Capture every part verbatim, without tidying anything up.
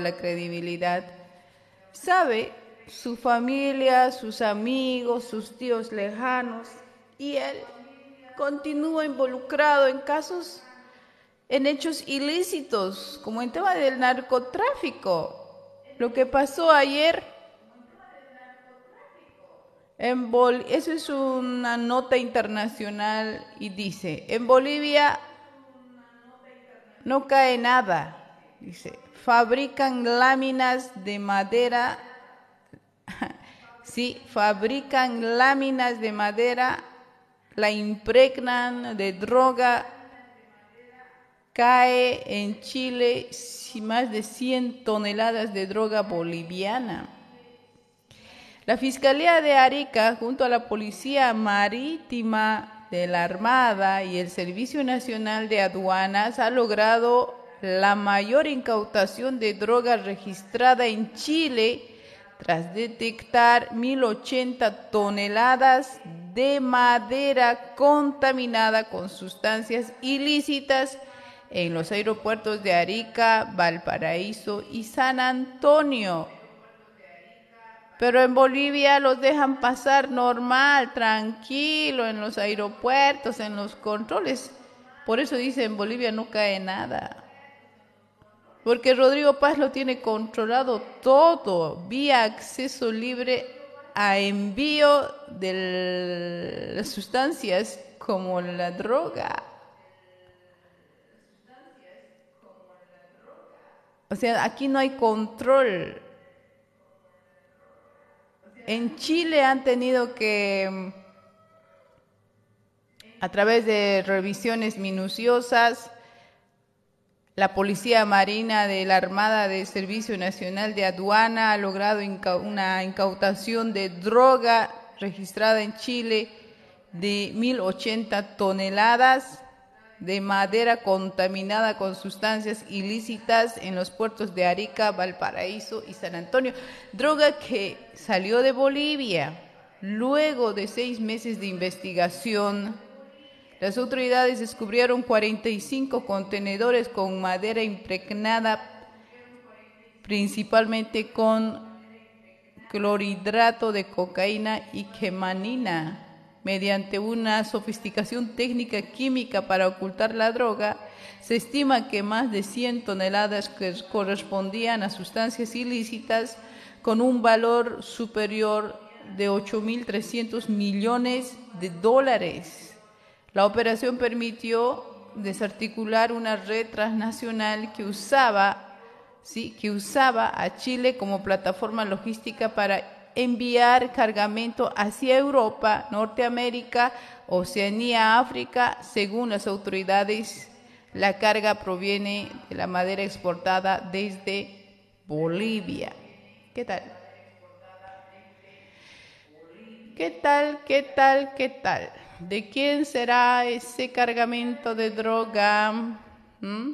la credibilidad. Sabe su familia, sus amigos, sus tíos lejanos, y él continúa involucrado en casos, en hechos ilícitos, como el tema del narcotráfico. Lo que pasó ayer en Bol- eso es una nota internacional y dice, en Bolivia no cae nada. Dice, fabrican láminas de madera, sí, fabrican láminas de madera, la impregnan de droga, cae en Chile más de cien toneladas de droga boliviana. La Fiscalía de Arica, junto a la Policía Marítima de la Armada y el Servicio Nacional de Aduanas, ha logrado la mayor incautación de droga registrada en Chile tras detectar mil ochenta toneladas de madera contaminada con sustancias ilícitas en los aeropuertos de Arica, Valparaíso y San Antonio. Pero en Bolivia los dejan pasar normal, tranquilo, en los aeropuertos, en los controles. Por eso dice, en Bolivia no cae nada. Porque Rodrigo Paz lo tiene controlado todo, vía acceso libre a envío de las sustancias como la droga. O sea, aquí no hay control. En Chile han tenido que, a través de revisiones minuciosas, la Policía Marina de la Armada del Servicio Nacional de Aduana ha logrado inca- una incautación de droga registrada en Chile de mil ochenta toneladas de madera contaminada con sustancias ilícitas en los puertos de Arica, Valparaíso y San Antonio. Droga que salió de Bolivia. Luego de seis meses de investigación, las autoridades descubrieron cuarenta y cinco contenedores con madera impregnada, principalmente con clorhidrato de cocaína y quemanina. Mediante una sofisticación técnica química para ocultar la droga, se estima que más de cien toneladas que correspondían a sustancias ilícitas con un valor superior de ocho mil trescientos millones de dólares. La operación permitió desarticular una red transnacional que usaba, sí, que usaba a Chile como plataforma logística para enviar cargamento hacia Europa, Norteamérica, Oceanía, África. Según las autoridades, la carga proviene de la madera exportada desde Bolivia. ¿Qué tal? ¿Qué tal? ¿Qué tal? ¿Qué tal? ¿De quién será ese cargamento de droga? ¿Mm?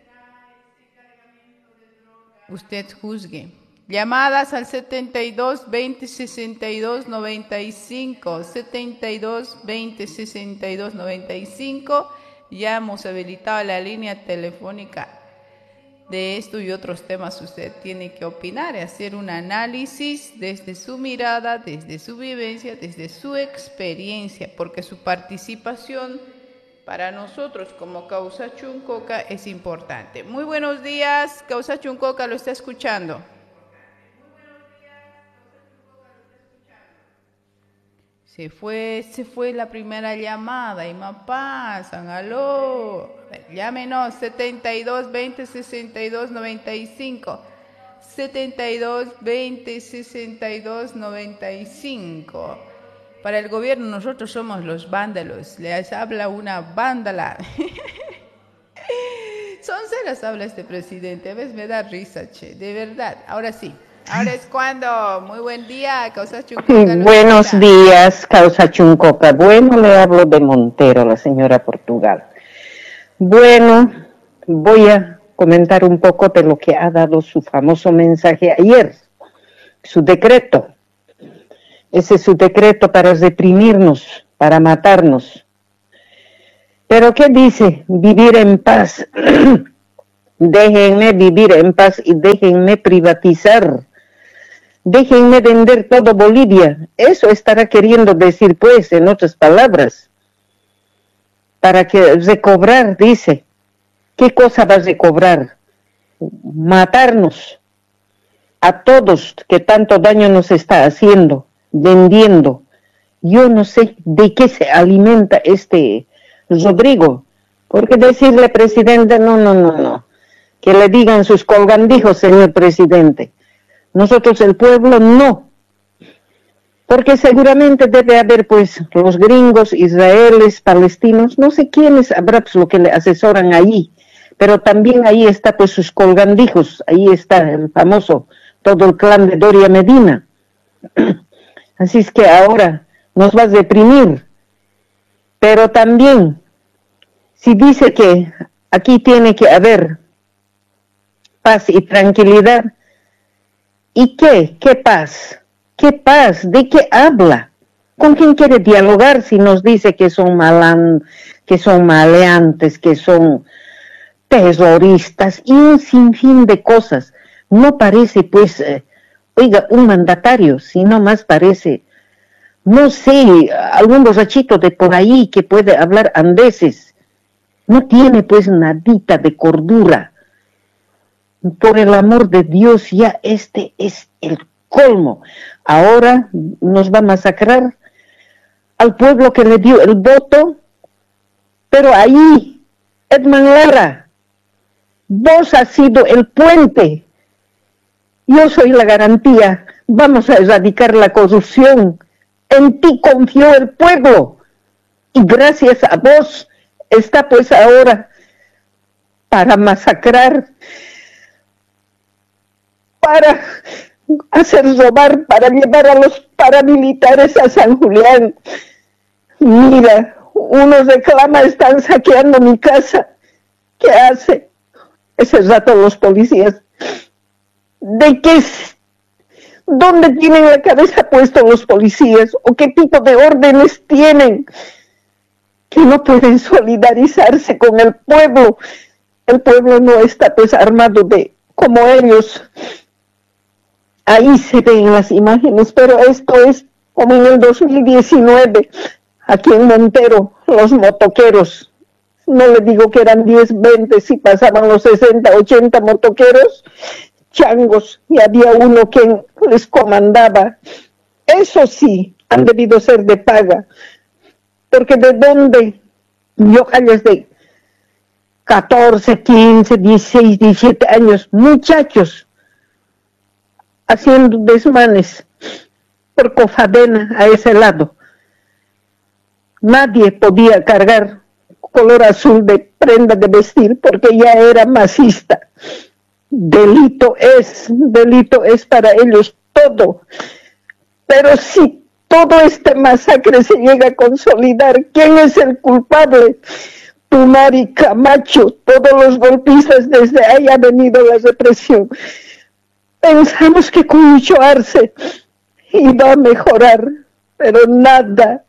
Usted juzgue. Llamadas al setenta y dos, veinte, sesenta y dos, noventa y cinco, setenta y dos, veinte, sesenta y dos, noventa y cinco. Ya hemos habilitado la línea telefónica. De esto y otros temas usted tiene que opinar y hacer un análisis desde su mirada, desde su vivencia, desde su experiencia, porque su participación para nosotros como Causa Chuncoca es importante. Muy buenos días, Causa Chuncoca lo está escuchando. Se fue, se fue la primera llamada y más pasan, aló. Llámenos setenta y dos, veinte, sesenta y dos, noventa y cinco. setenta y dos, veinte, sesenta y dos, noventa y cinco. Para el gobierno nosotros somos los vándalos. Les habla una vándala. Son ceras habla este presidente. A veces me da risa, che. De verdad. Ahora sí. Ahora es cuando. Muy buen día, Causa Chuncoca. Buenos días, Causa Chuncoca. Bueno, le hablo de Montero, la señora Portugal. Bueno, voy a comentar un poco de lo que ha dado su famoso mensaje ayer, su decreto. Ese es su decreto para reprimirnos, para matarnos. Pero ¿qué dice? Vivir en paz. Déjenme vivir en paz y déjenme privatizar. Déjenme vender todo Bolivia. Eso estará queriendo decir, pues, en otras palabras. Para que recobrar, dice. ¿Qué cosa va a recobrar? Matarnos a todos que tanto daño nos está haciendo, vendiendo. Yo no sé de qué se alimenta este Rodrigo. Porque decirle, presidente, no, no, no, no. Que le digan sus colgandijos, señor presidente. Nosotros el pueblo no, porque seguramente debe haber pues los gringos, israelíes, palestinos, no sé quiénes habrá pues lo que le asesoran allí, pero también ahí está pues sus colgandijos, ahí está el famoso, todo el clan de Doria Medina. Así es que ahora nos va a deprimir, pero también, si dice que aquí tiene que haber paz y tranquilidad, ¿y qué? ¿Qué paz? ¿Qué paz? ¿De qué habla? ¿Con quién quiere dialogar si nos dice que son malan, que son maleantes, que son terroristas y un sinfín de cosas? No parece, pues, eh, oiga, un mandatario, sino más parece, no sé, algún borrachito de por ahí que puede hablar andeses. No tiene, pues, nadita de cordura. Por el amor de Dios, ya este es el colmo. Ahora nos va a masacrar al pueblo que le dio el voto, pero ahí, Edman Lara, vos has sido el puente, yo soy la garantía, vamos a erradicar la corrupción, en ti confió el pueblo, y gracias a vos está pues ahora para masacrar, para hacer robar, para llevar a los paramilitares a San Julián. Mira, unos reclama, están saqueando mi casa. ¿Qué hace? Ese rato los policías. ¿De qué? ¿Dónde tienen la cabeza puesto los policías? ¿O qué tipo de órdenes tienen? Que no pueden solidarizarse con el pueblo. El pueblo no está pues armado de como ellos. Ahí se ven las imágenes, pero esto es como en el dos mil diecinueve, aquí en Montero, los motoqueros. No le digo que eran diez, veinte, si pasaban los sesenta, ochenta motoqueros, changos, y había uno que les comandaba. Eso sí, han debido ser de paga, porque de dónde, yo calles de catorce, quince, dieciséis, diecisiete años, muchachos, haciendo desmanes por Cofadena a ese lado. Nadie podía cargar color azul de prenda de vestir porque ya era masista. Delito es, delito es para ellos todo. Pero si todo este masacre se llega a consolidar, ¿quién es el culpable? Pumari, Camacho, todos los golpistas, desde ahí ha venido la represión. Pensamos que con Huicho Arce iba a mejorar, pero nada.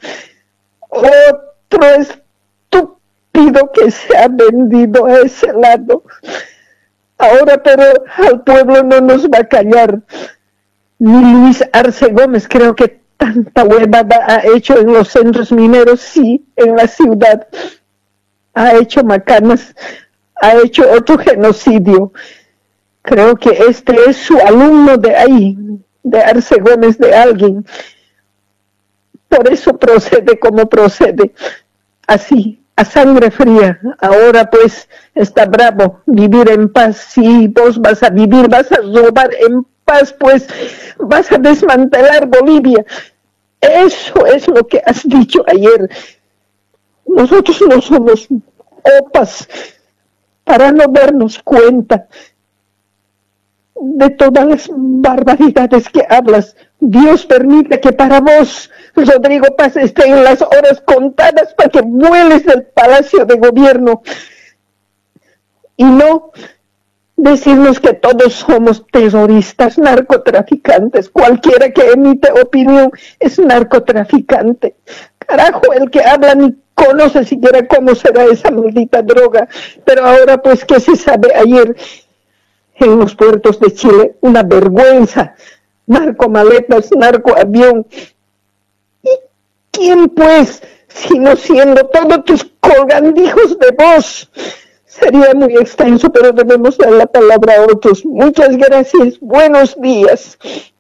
Otro estúpido que se ha vendido a ese lado. Ahora, pero al pueblo no nos va a callar. Ni Luis Arce Gómez, creo que tanta huevada ha hecho en los centros mineros, sí, en la ciudad. Ha hecho macanas, ha hecho otro genocidio. Creo que este es su alumno de ahí, de Arce Gómez, de alguien. Por eso procede como procede, así, a sangre fría. Ahora pues está bravo, vivir en paz. Sí, vos vas a vivir, vas a robar en paz, pues vas a desmantelar Bolivia. Eso es lo que has dicho ayer. Nosotros no somos opas para no darnos cuenta de todas las barbaridades que hablas. Dios permite que para vos, Rodrigo Paz, esté en las horas contadas para que vueles del Palacio de Gobierno y no decirnos que todos somos terroristas, narcotraficantes. Cualquiera que emite opinión es narcotraficante. Carajo, el que habla ni conoce siquiera cómo será esa maldita droga. Pero ahora, pues, ¿qué se sabe? Ayer en los puertos de Chile, una vergüenza. Narcomaletas, narcoavión. ¿Y quién, pues, sino siendo todos tus colgandijos de voz? Sería muy extenso, pero debemos dar la palabra a otros. Muchas gracias. Buenos días.